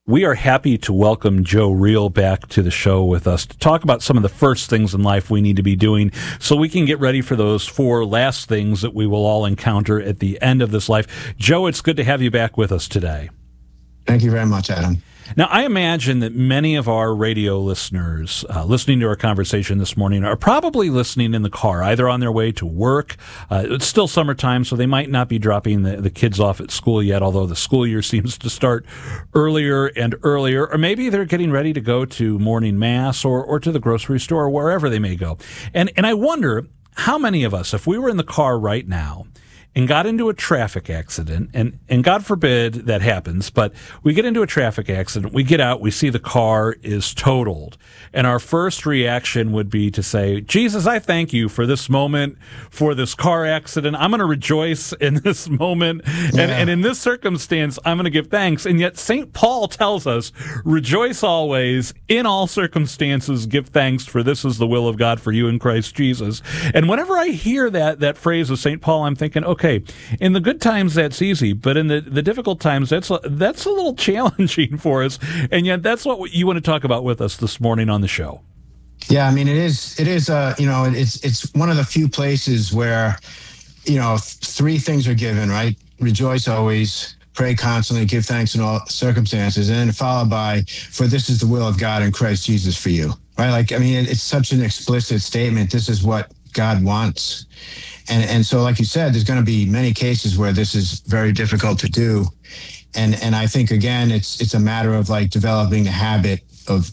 We are happy to welcome Joe Reel back to the show with us to talk about some of the first things in life we need to be doing so we can get ready for those 4 last things that we will all encounter at the end of this life. Joe, it's good to have you back with us today. Thank you very much, Adam. Now, I imagine that many of our radio listeners listening to our conversation this morning are probably listening in the car, either on their way to work. It's still summertime, so they might not be dropping the kids off at school yet, although the school year seems to start earlier and earlier. Or maybe they're getting ready to go to morning mass or to the grocery store or wherever they may go. And I wonder how many of us, if we were in the car right now, and got into a traffic accident, and God forbid that happens, but we get into a traffic accident, we get out, we see the car is totaled, and our first reaction would be to say, Jesus, I thank you for this moment, for this car accident. I'm going to rejoice in this moment, and in this circumstance, I'm going to give thanks. And yet St. Paul tells us, rejoice always, in all circumstances, give thanks, for this is the will of God for you in Christ Jesus. And whenever I hear that phrase of St. Paul, I'm thinking, okay, in the good times, that's easy, but in the difficult times, that's a little challenging for us. And yet that's what you want to talk about with us this morning on the show. Yeah, I mean, it is, it's one of the few places where, 3 things are given, right? Rejoice always, pray constantly, give thanks in all circumstances, and then followed by, for this is the will of God in Christ Jesus for you, right? Like, I mean, it's such an explicit statement. This is what God wants. And so, like you said, there's going to be many cases where this is very difficult to do. And I think, again, it's a matter of like developing the habit of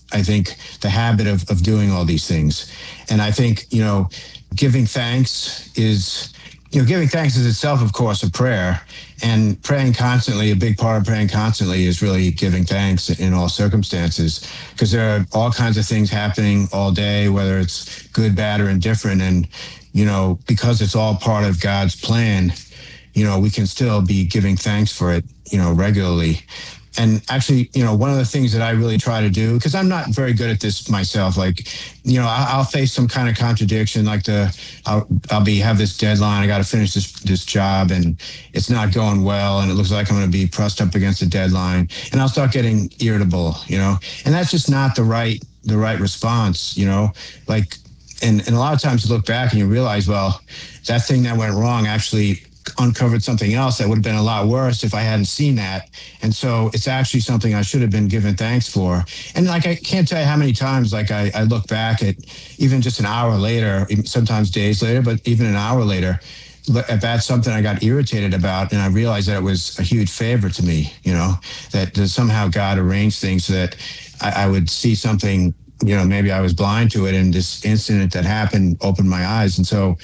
doing all these things. And I think, giving thanks is itself, of course, a prayer. And praying constantly, a big part of praying constantly is really giving thanks in all circumstances, because there are all kinds of things happening all day, whether it's good, bad, or indifferent. And because it's all part of God's plan, we can still be giving thanks for it, regularly. And actually, one of the things that I really try to do, because I'm not very good at this myself, like, I'll face some kind of contradiction, like I'll have this deadline, I got to finish this job, and it's not going well, and it looks like I'm going to be pressed up against the deadline, and I'll start getting irritable, and that's just not the right response, like. And a lot of times you look back and you realize, well, that thing that went wrong actually uncovered something else that would have been a lot worse if I hadn't seen that. And so it's actually something I should have been given thanks for. And like, I can't tell you how many times, like I look back at even just an hour later, sometimes days later, but even an hour later, that's something I got irritated about. And I realized that it was a huge favor to me, that somehow God arranged things so that I would see something, maybe I was blind to it, and this incident that happened opened my eyes. And so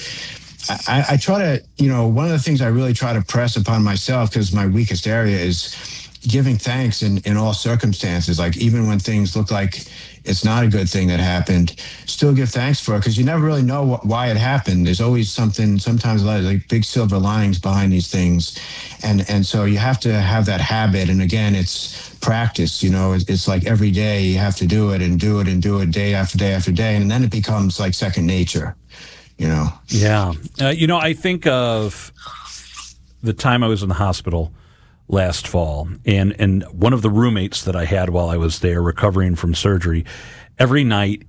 I try to, one of the things I really try to press upon myself, because my weakest area is giving thanks in all circumstances. Like, even when things look like it's not a good thing that happened, still give thanks for it, because you never really know why it happened. There's always something, sometimes a lot of like big silver linings behind these things. And so you have to have that habit. And again, it's practice, it's like every day you have to do it and do it and do it day after day after day. And then it becomes like second nature, Yeah. I think of the time I was in the hospital last fall, and one of the roommates that I had while I was there recovering from surgery, every night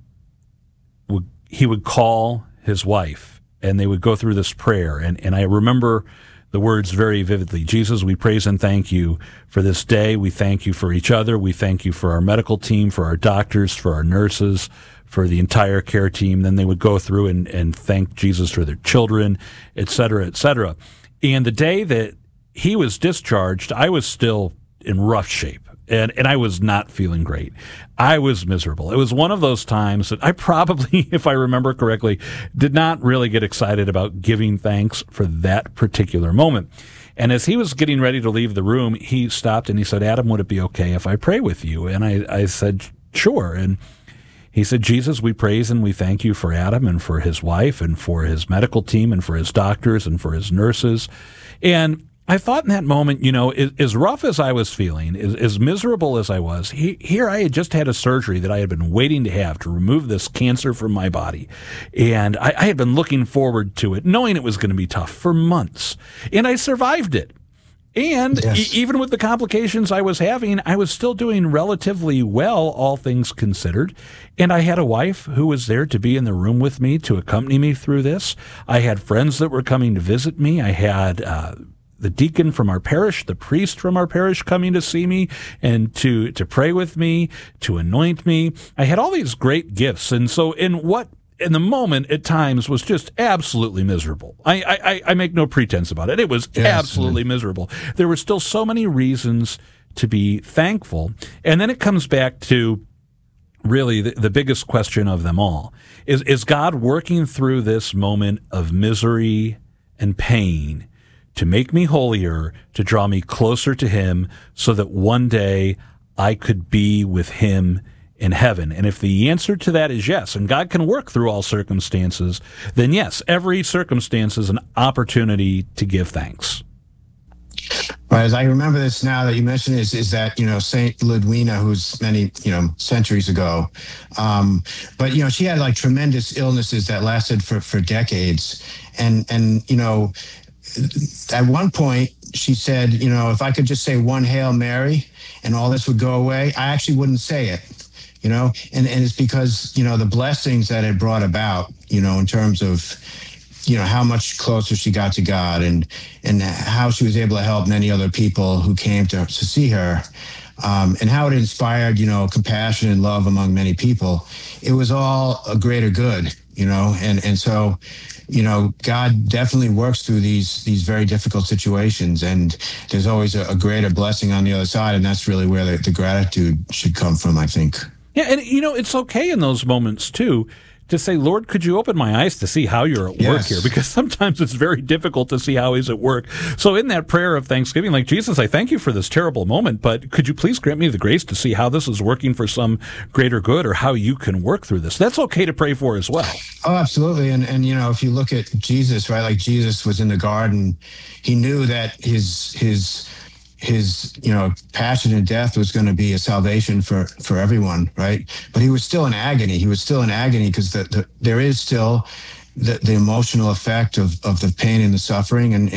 he would call his wife, and they would go through this prayer. And I remember the words very vividly. Jesus, we praise and thank you for this day. We thank you for each other. We thank you for our medical team, for our doctors, for our nurses, for the entire care team. Then they would go through and thank Jesus for their children, et cetera, et cetera. And the day that he was discharged, I was still in rough shape. And I was not feeling great. I was miserable. It was one of those times that I probably, if I remember correctly, did not really get excited about giving thanks for that particular moment. And as he was getting ready to leave the room, he stopped and he said, Adam, would it be okay if I pray with you? And I said, sure. And he said, Jesus, we praise and we thank you for Adam and for his wife and for his medical team and for his doctors and for his nurses. And I thought in that moment, as rough as I was feeling, as miserable as I was, here I had just had a surgery that I had been waiting to have to remove this cancer from my body. And I had been looking forward to it, knowing it was going to be tough for months. And I survived it. And Yes. even with the complications I was having, I was still doing relatively well, all things considered. And I had a wife who was there to be in the room with me, to accompany me through this. I had friends that were coming to visit me. I had the deacon from our parish, the priest from our parish coming to see me and to pray with me, to anoint me. I had all these great gifts. And so in the moment at times was just absolutely miserable. I make no pretense about it. It was absolutely miserable. There were still so many reasons to be thankful. And then it comes back to really the biggest question of them all. Is God working through this moment of misery and pain to make me holier, to draw me closer to Him so that one day I could be with Him in heaven? And if the answer to that is yes, and God can work through all circumstances, then yes, every circumstance is an opportunity to give thanks. Right, as I remember this now that you mentioned is that, Saint Ludwina, who's many, centuries ago, but, she had like tremendous illnesses that lasted for decades. And, at one point she said, if I could just say one Hail Mary and all this would go away, I actually wouldn't say it. And it's because, the blessings that it brought about, in terms of, how much closer she got to God and how she was able to help many other people who came to see her, and how it inspired, compassion and love among many people. It was all a greater good, and so, God definitely works through these very difficult situations, and there's always a greater blessing on the other side. And that's really where the gratitude should come from, I think. Yeah, and it's okay in those moments too to say, Lord, could you open my eyes to see how you're at work here? Because sometimes it's very difficult to see how He's at work. So in that prayer of thanksgiving, like, Jesus, I thank you for this terrible moment, but could you please grant me the grace to see how this is working for some greater good, or how you can work through this? That's okay to pray for as well. Oh, absolutely. And if you look at Jesus, right, like Jesus was in the garden, He knew that his passion and death was going to be a salvation for everyone, right? But He was still in agony. He was still in agony because there is still the emotional effect of the pain and the suffering, and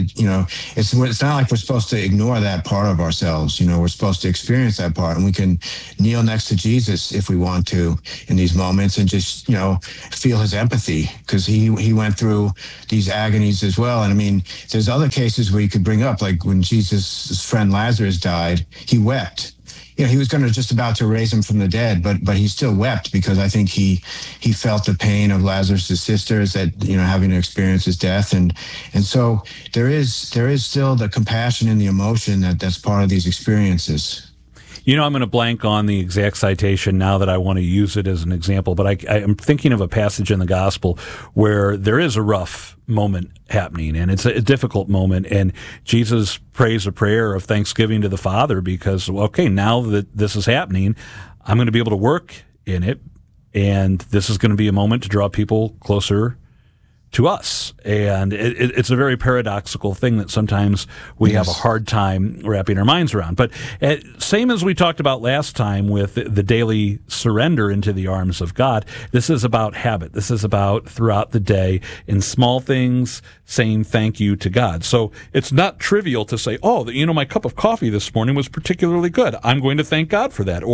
it's not like we're supposed to ignore that part of ourselves. We're supposed to experience that part, and we can kneel next to Jesus if we want to in these moments and just feel His empathy, because he went through these agonies as well. And I mean, there's other cases where you could bring up, like when Jesus' friend Lazarus died, He wept. He was going to just about to raise him from the dead, but He still wept, because I think he felt the pain of Lazarus' sisters that, having to experience his death. And so there is still the compassion and the emotion that's part of these experiences. I'm going to blank on the exact citation now that I want to use it as an example, but I am thinking of a passage in the gospel where there is a rough moment happening, and it's a difficult moment, and Jesus prays a prayer of thanksgiving to the Father because, okay, now that this is happening, I'm going to be able to work in it, and this is going to be a moment to draw people closer to us. And it's a very paradoxical thing that sometimes we have a hard time wrapping our minds around. But same as we talked about last time with the daily surrender into the arms of God, this is about habit. This is about throughout the day, in small things, saying thank you to God. So it's not trivial to say, my cup of coffee this morning was particularly good. I'm going to thank God for that. Or,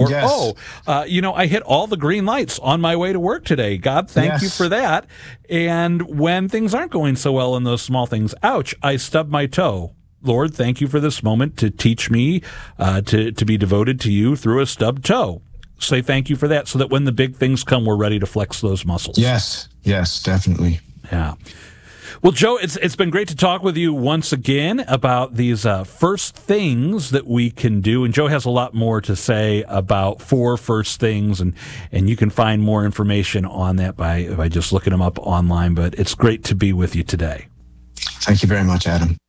I hit all the green lights on my way to work today. God, thank you for that. And when things aren't going so well in those small things, ouch, I stubbed my toe. Lord, thank you for this moment to teach me to be devoted to you through a stubbed toe. Say thank you for that, so that when the big things come, we're ready to flex those muscles. Yes, definitely. Yeah. Well, Joe, it's been great to talk with you once again about these first things that we can do. And Joe has a lot more to say about 4 first things, and you can find more information on that by just looking them up online. But it's great to be with you today. Thank you very much, Adam.